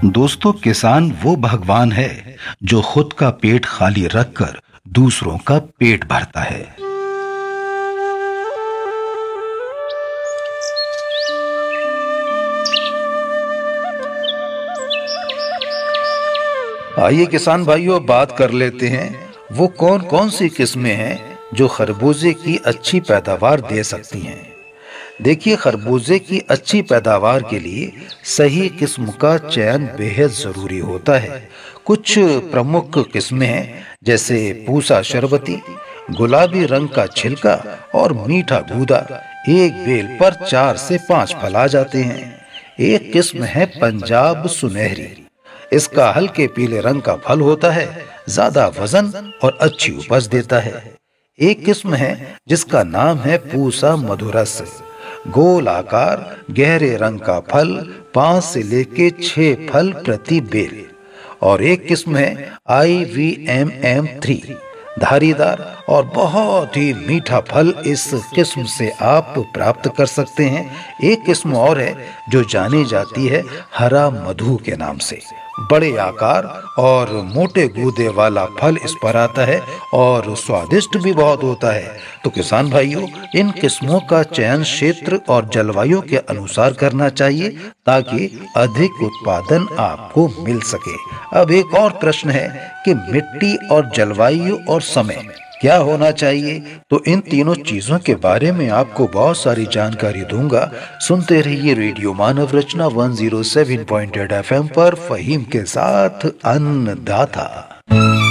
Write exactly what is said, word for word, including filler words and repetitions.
दोस्तों, किसान वो भगवान है जो खुद का पेट खाली रखकर दूसरों का पेट भरता है। आइए किसान भाइयों, बात कर लेते हैं वो कौन कौन सी किस्में हैं जो खरबूजे की अच्छी पैदावार दे सकती हैं। देखिए, खरबूजे की अच्छी पैदावार के लिए सही किस्म का चयन बेहद जरूरी होता है। कुछ प्रमुख किस्में हैं जैसे पूसा शरबती, गुलाबी रंग का छिलका और मीठा गूदा। एक बेल पर चार से पांच फल आ जाते हैं। एक किस्म है पंजाब सुनहरी। इसका हल्के पीले रंग का फल होता है, ज्यादा वजन और अच्छी उपज देता है। एक किस्म है जिसका नाम है पूसा मधुरस। गोल आकार, गहरे रंग का फल, पांच से लेके छह फल प्रति बेल। और एक किस्म है आई वी एम एम थ्री, धारीदार और बहुत ही मीठा फल इस किस्म से आप प्राप्त कर सकते हैं। एक किस्म और है जो जानी जाती है हरा मधु के नाम से। बड़े आकार और मोटे गूदे वाला फल इस पर आता है और स्वादिष्ट भी बहुत होता है। तो किसान भाइयों, इन किस्मों का चयन क्षेत्र और जलवायु के अनुसार करना चाहिए ताकि अधिक उत्पादन आपको मिल सके। अब एक और प्रश्न है कि मिट्टी और जलवायु और समय क्या होना चाहिए। तो इन तीनों चीजों के बारे में आपको बहुत सारी जानकारी दूंगा। सुनते रहिए रेडियो मानव रचना एक सौ सात पॉइंट आठ एफ एम पर फहीम के साथ अन्नदाता।